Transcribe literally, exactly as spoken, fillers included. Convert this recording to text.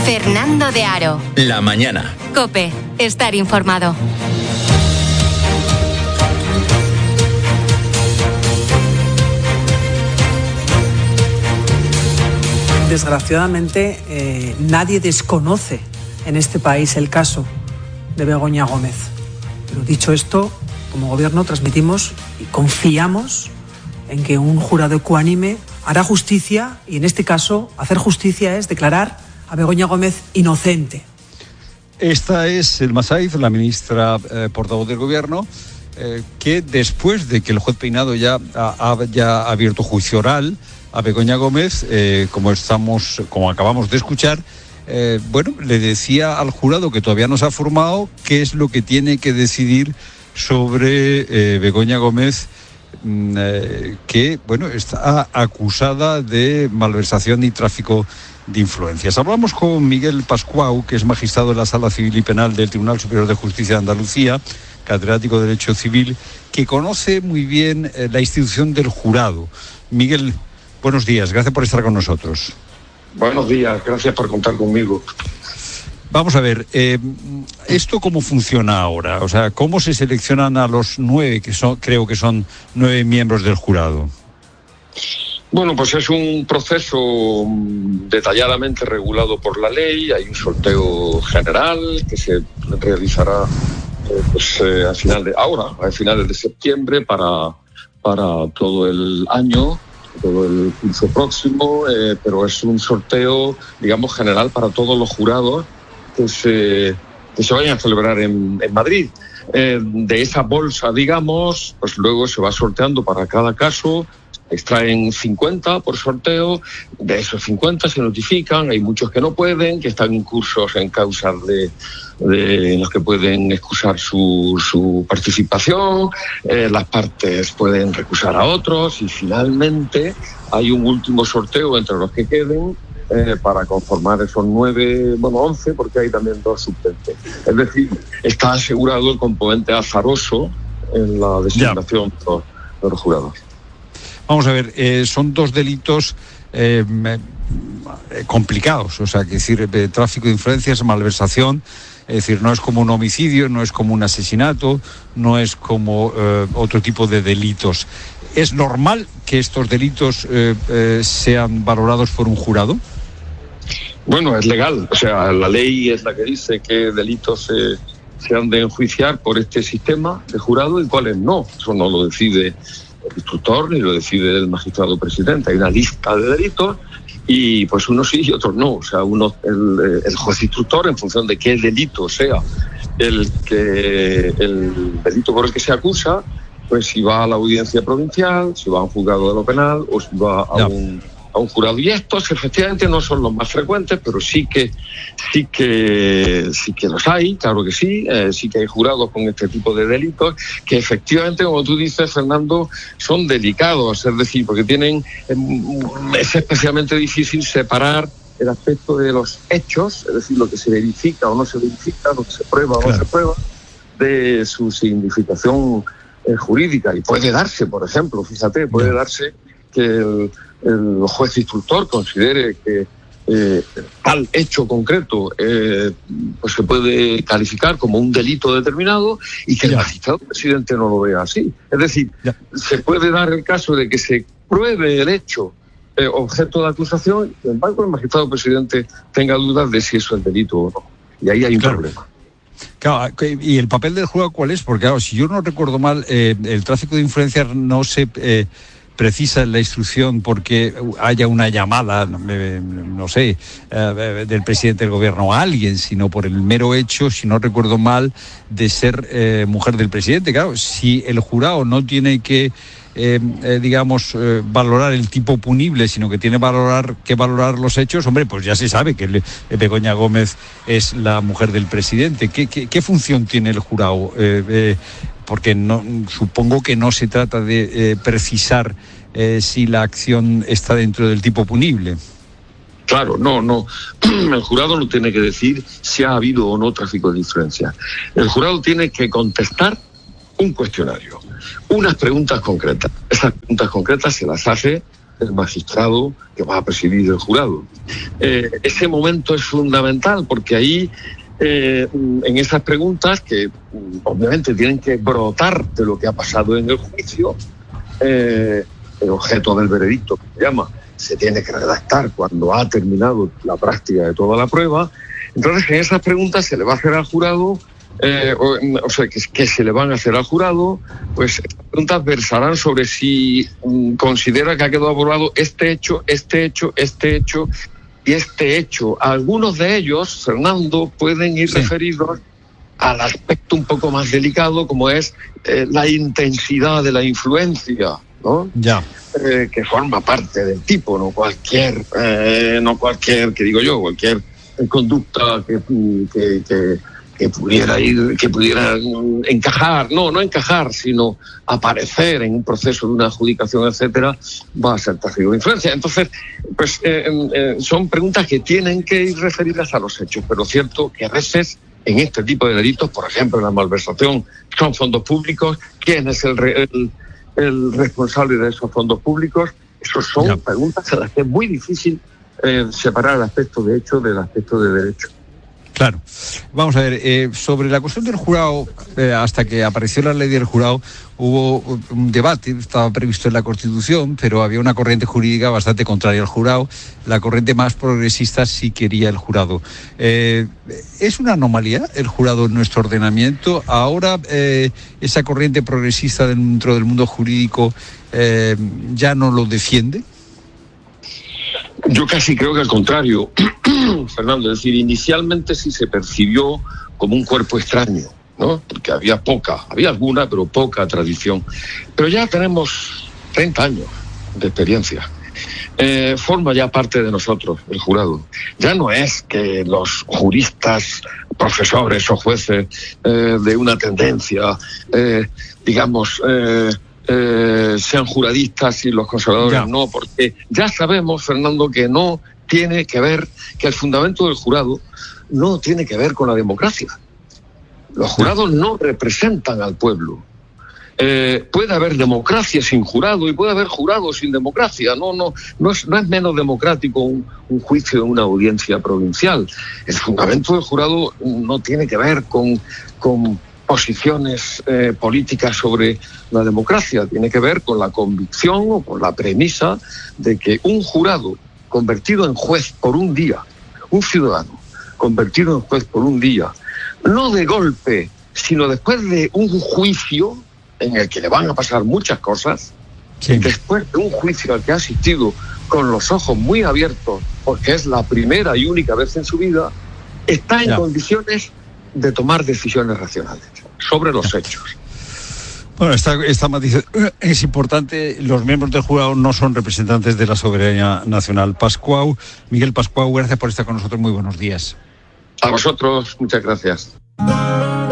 Fernando de Aro. La mañana. COPE. Estar informado. Desgraciadamente, eh, nadie desconoce en este país el caso de Begoña Gómez. Pero dicho esto, como gobierno transmitimos y confiamos en que un jurado ecuánime hará justicia, y en este caso hacer justicia es declarar a Begoña Gómez inocente. Esta es Elma Saiz, la ministra eh, portavoz del gobierno, eh, que después de que el juez Peinado ya ha, ha ya abierto juicio oral a Begoña Gómez, eh, como estamos, como acabamos de escuchar, eh, bueno, le decía al jurado, que todavía no se ha formado, qué es lo que tiene que decidir sobre eh, Begoña Gómez, mmm, eh, que bueno, está acusada de malversación y tráfico de influencias. Hablamos con Miguel Pascuau, que es magistrado de la Sala Civil y Penal del Tribunal Superior de Justicia de Andalucía, catedrático de Derecho Civil, que conoce muy bien eh, la institución del jurado. Miguel, buenos días, gracias por estar con nosotros. Buenos días, gracias por contar conmigo. Vamos a ver, eh, ¿esto cómo funciona ahora? O sea, ¿cómo se seleccionan a los nueve, que son, creo que son nueve miembros del jurado? Bueno, pues es un proceso detalladamente regulado por la ley. Hay un sorteo general que se realizará eh, pues, eh, a final de, ahora, a finales de septiembre, para, para todo el año, todo el curso próximo, eh, pero es un sorteo, digamos, general para todos los jurados que se, que se vayan a celebrar en, en Madrid. Eh, de esa bolsa, digamos, pues luego se va sorteando para cada caso. Extraen cincuenta por sorteo, de esos cincuenta se notifican, hay muchos que no pueden, que están incursos en causas de, de en los que pueden excusar su, su participación, eh, las partes pueden recusar a otros, y finalmente hay un último sorteo entre los que queden eh, para conformar esos nueve, bueno, once, porque hay también dos suplentes. Es decir, está asegurado el componente azaroso en la designación de los, de los jurados. Vamos a ver, eh, son dos delitos eh, eh, complicados, o sea, que decir, eh, tráfico de influencias, malversación, es decir, no es como un homicidio, no es como un asesinato, no es como eh, otro tipo de delitos. ¿Es normal que estos delitos eh, eh, sean valorados por un jurado? Bueno, es legal, o sea, la ley es la que dice qué delitos se, se han de enjuiciar por este sistema de jurado y cuáles no. Eso no lo decide el instructor ni lo decide el magistrado presidente. Hay una lista de delitos y pues unos sí y otros no. O sea, uno, el, el juez instructor, en función de qué delito sea el que el delito por el que se acusa, pues si va a la audiencia provincial, si va a un juzgado de lo penal o si va a, no. un, a un jurado. Y estos efectivamente no son los más frecuentes, pero sí que sí que sí que los hay, claro que sí, eh, sí que hay jurados con este tipo de delitos que efectivamente, como tú dices, Fernando, son delicados, es decir, porque tienen eh, es especialmente difícil separar el aspecto de los hechos, es decir, lo que se verifica o no se verifica, lo que se prueba claro. o no se prueba, de su significación eh, jurídica. Y puede darse, por ejemplo, fíjate, puede yeah. darse que el el juez instructor considere que eh, tal hecho concreto eh, pues se puede calificar como un delito determinado y que ya. el magistrado presidente no lo vea así. Es decir, ya. se puede dar el caso de que se pruebe el hecho eh, objeto de acusación y, sin embargo, el magistrado presidente tenga dudas de si eso es delito o no. Y ahí hay un claro. problema. Claro, ¿y el papel del jurado cuál es? Porque, claro, si yo no recuerdo mal, eh, el tráfico de influencias no se... Eh, precisa en la instrucción porque haya una llamada, no sé, eh, del presidente del gobierno a alguien, sino por el mero hecho, si no recuerdo mal, de ser eh, mujer del presidente. Claro, si el jurado no tiene que, eh, eh, digamos, eh, valorar el tipo punible, sino que tiene valorar, que valorar los hechos, hombre, pues ya se sabe que le, Begoña Gómez es la mujer del presidente. ¿Qué, qué, qué función tiene el jurado? Eh, eh, porque no, supongo que no se trata de eh, precisar eh, si la acción está dentro del tipo punible. Claro, no, no. El jurado no tiene que decir si ha habido o no tráfico de influencia. El jurado tiene que contestar un cuestionario, unas preguntas concretas. Esas preguntas concretas se las hace del magistrado que va a presidir el jurado. Eh, ese momento es fundamental porque ahí, eh, en esas preguntas que obviamente tienen que brotar de lo que ha pasado en el juicio, eh, el objeto del veredicto, que se llama, se tiene que redactar cuando ha terminado la práctica de toda la prueba. Entonces, en esas preguntas se le va a hacer al jurado, eh, o, o sea, que, que se le van a hacer al jurado, pues estas preguntas versarán sobre si um, considera que ha quedado aprobado este hecho, este hecho, este hecho y este hecho. Algunos de ellos, Fernando, pueden ir sí. referidos al aspecto un poco más delicado, como es eh, la intensidad de la influencia, ¿no? Ya. Eh, que forma parte del tipo, no cualquier, eh, no cualquier, que digo yo, cualquier conducta que, que, que, que pudiera ir, que pudiera encajar, no, no encajar, sino aparecer en un proceso de una adjudicación, etcétera, va a ser tráfico de influencia. Entonces, pues eh, eh, son preguntas que tienen que ir referidas a los hechos, pero cierto que a veces en este tipo de delitos, por ejemplo, la malversación, son fondos públicos, ¿quién es el, el, el responsable de esos fondos públicos? Esas son no. preguntas en las que es muy difícil eh, separar el aspecto de hecho del aspecto de derecho. Claro. Vamos a ver, eh, sobre la cuestión del jurado, eh, hasta que apareció la ley del jurado, hubo un debate, estaba previsto en la Constitución, pero había una corriente jurídica bastante contraria al jurado. La corriente más progresista sí quería el jurado. Eh, ¿Es una anomalía el jurado en nuestro ordenamiento? Ahora eh, esa corriente progresista dentro del mundo jurídico eh, ya no lo defiende. Yo casi creo que al contrario, Fernando, es decir, inicialmente sí se percibió como un cuerpo extraño, ¿no? Porque había poca, había alguna, pero poca tradición. Pero ya tenemos treinta años de experiencia. Eh, forma ya parte de nosotros, el jurado. Ya no es que los juristas, profesores o jueces eh, de una tendencia, eh, digamos, eh, Eh, sean juradistas y los conservadores ya. no, porque ya sabemos, Fernando, que no tiene que ver, que el fundamento del jurado no tiene que ver con la democracia. Los jurados no representan al pueblo. Eh, puede haber democracia sin jurado y puede haber jurado sin democracia. No, no, no es, no es menos democrático un, un juicio en una audiencia provincial. El fundamento del jurado no tiene que ver con, con posiciones eh, políticas sobre la democracia, tiene que ver con la convicción o con la premisa de que un jurado convertido en juez por un día, un ciudadano convertido en juez por un día, no de golpe, sino después de un juicio en el que le van a pasar muchas cosas, sí. después de un juicio al que ha asistido con los ojos muy abiertos, porque es la primera y única vez en su vida, está en ya. condiciones de tomar decisiones racionales sobre los hechos. Bueno, esta, esta matiz es importante. Los miembros del jurado no son representantes de la soberanía nacional. Pascual, Miguel Pascual, gracias por estar con nosotros. Muy buenos días. A vosotros, muchas gracias.